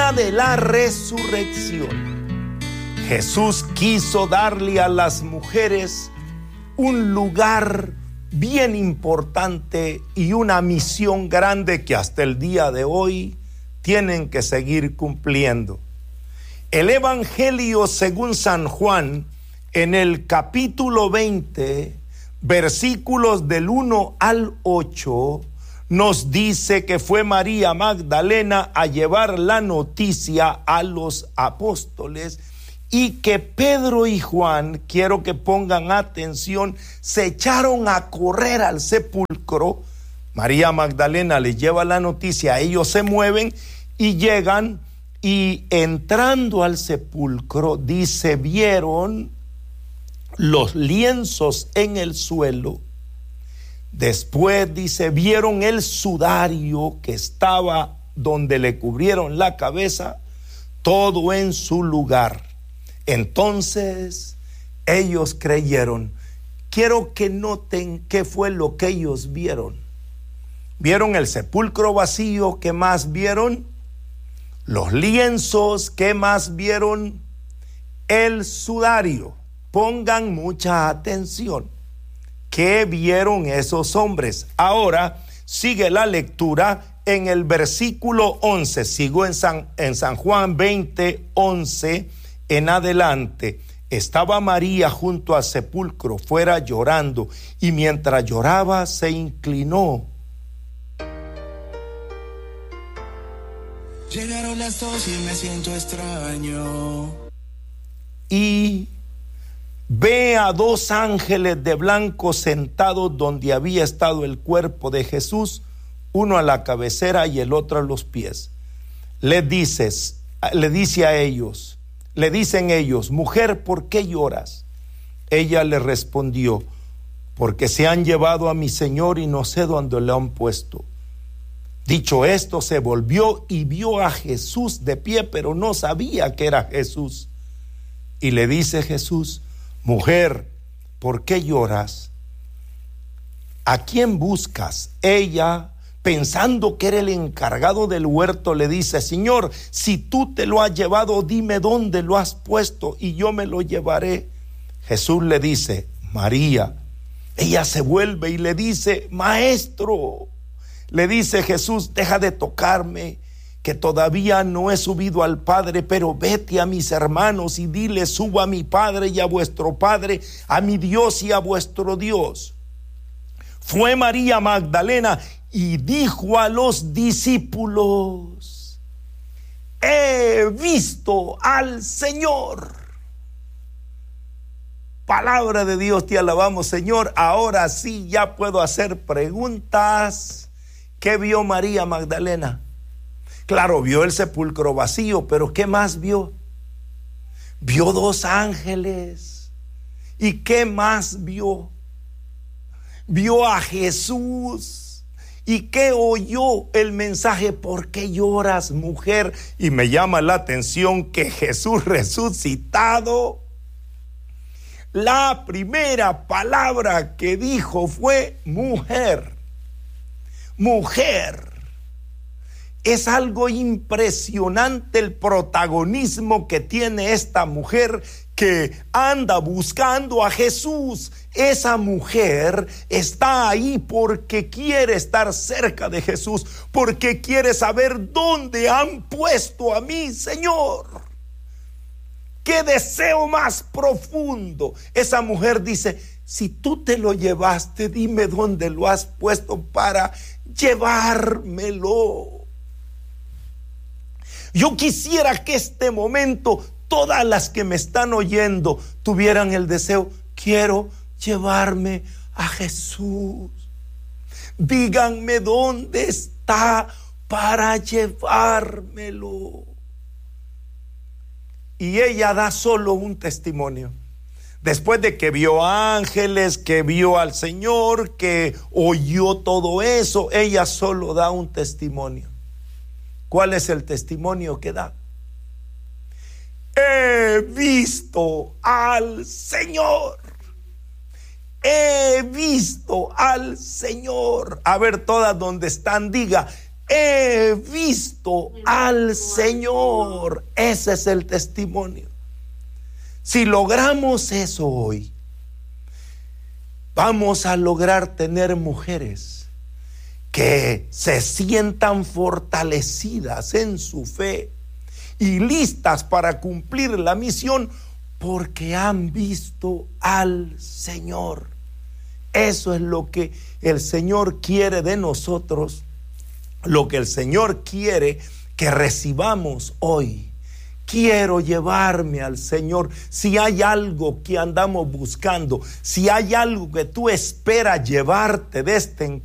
día de la resurrección, Jesús quiso darle a las mujeres un lugar bien importante y una misión grande que hasta el día de hoy tienen que seguir cumpliendo. El Evangelio según San Juan, en el capítulo 20, versículos del 1 al 8, nos dice que fue María Magdalena a llevar la noticia a los apóstoles y que Pedro y Juan, quiero que pongan atención, se echaron a correr al sepulcro. María Magdalena les lleva la noticia, ellos se mueven y llegan, y entrando al sepulcro, dice, vieron los lienzos en el suelo. Después dice, vieron el sudario que estaba donde le cubrieron la cabeza, todo en su lugar. Entonces ellos creyeron. Quiero que noten qué fue lo que ellos vieron. Vieron el sepulcro vacío. ¿Qué más vieron? Los lienzos. ¿Qué más vieron? El sudario. Pongan mucha atención. ¿Qué vieron esos hombres? Ahora sigue la lectura en el versículo 11. Sigo en San Juan 20, 11 en adelante. Estaba María junto al sepulcro, fuera llorando, y mientras lloraba se inclinó. Llegaron las 2 y me siento extraño. Y ve a 2 ángeles de blanco sentados donde había estado el cuerpo de Jesús, uno a la cabecera y el otro a los pies. Le dicen ellos, mujer, ¿por qué lloras? Ella le respondió, porque se han llevado a mi Señor y no sé dónde lo han puesto. Dicho esto, se volvió y vio a Jesús de pie, pero no sabía que era Jesús. Y le dice Jesús, mujer, ¿por qué lloras? ¿A quién buscas? Ella, pensando que era el encargado del huerto, le dice, Señor, si tú te lo has llevado, dime dónde lo has puesto y yo me lo llevaré. Jesús le dice, María. Ella se vuelve y le dice, Maestro. Le dice Jesús, deja de tocarme, que todavía no he subido al Padre, pero vete a mis hermanos y dile, subo a mi Padre y a vuestro Padre, a mi Dios y a vuestro Dios. Fue María Magdalena y dijo a los discípulos, he visto al Señor. Palabra de Dios, te alabamos, Señor. Ahora sí ya puedo hacer preguntas. ¿Qué vio María Magdalena? Claro, vio el sepulcro vacío, pero ¿qué más vio? Vio 2 ángeles. ¿Y qué más vio? Vio a Jesús. ¿Y qué oyó? El mensaje, ¿por qué lloras, mujer? Y me llama la atención que Jesús resucitado, la primera palabra que dijo fue mujer. Mujer. Es algo impresionante el protagonismo que tiene esta mujer que anda buscando a Jesús. Esa mujer está ahí porque quiere estar cerca de Jesús, porque quiere saber dónde han puesto a mi Señor. ¡Qué deseo más profundo! Esa mujer dice, si tú te lo llevaste, dime dónde lo has puesto para llevármelo. Yo quisiera que este momento todas las que me están oyendo tuvieran el deseo, quiero llevarme a Jesús. Díganme dónde está para llevármelo. Y ella da solo un testimonio. Después de que vio ángeles, que vio al Señor, que oyó todo eso, ella solo da un testimonio. ¿Cuál es el testimonio que da? He visto al Señor. He visto al Señor. A ver, todas donde están, diga, he visto al Señor. Ese es el testimonio. Si logramos eso hoy, vamos a lograr tener mujeres que se sientan fortalecidas en su fe y listas para cumplir la misión porque han visto al Señor. Eso es lo que el Señor quiere de nosotros, lo que el Señor quiere que recibamos hoy. Quiero llevarme al Señor. Si hay algo que andamos buscando, si hay algo que tú esperas llevarte de este encuentro,